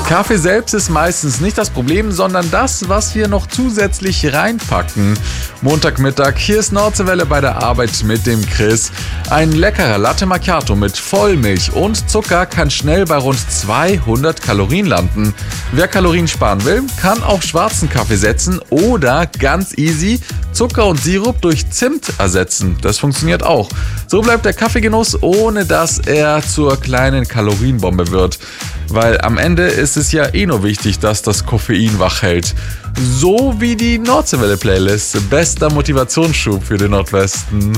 Kaffee selbst ist meistens nicht das Problem, sondern das, was wir noch zusätzlich reinpacken. Montagmittag, hier ist Nordseewelle bei der Arbeit mit dem Chris. Ein leckerer Latte Macchiato mit Vollmilch und Zucker kann schnell bei rund 200 Kalorien landen. Wer Kalorien sparen will, kann auf schwarzen Kaffee setzen oder ganz easy Zucker und Sirup durch Zimt ersetzen. Das funktioniert auch. So bleibt der Kaffeegenuss, ohne dass er zur kleinen Kalorienbombe wird. Weil am Ende ist es ja nur wichtig, dass das Koffein wach hält. So wie die Nordseewelle-Playlist. Bester Motivationsschub für den Nordwesten.